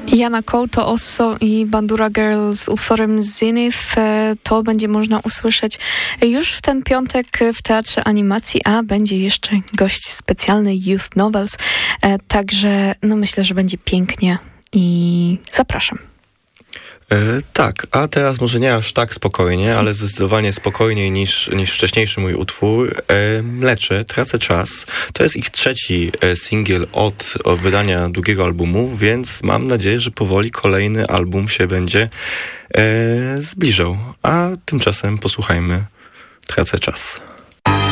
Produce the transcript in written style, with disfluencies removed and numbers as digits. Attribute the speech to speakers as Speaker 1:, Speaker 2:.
Speaker 1: Jana Couto, Osso i Bandura Girl z utworem Zenith. To będzie można usłyszeć już w ten piątek w Teatrze Animacji, a będzie jeszcze gość specjalny Youth Novels. Także myślę, że będzie pięknie i zapraszam.
Speaker 2: Tak, a teraz może nie aż tak spokojnie, ale zdecydowanie spokojniej niż wcześniejszy mój utwór. Mlecze, Tracę czas. To jest ich trzeci singiel od wydania drugiego albumu, więc mam nadzieję, że powoli kolejny album się będzie zbliżał. A tymczasem posłuchajmy Tracę czas.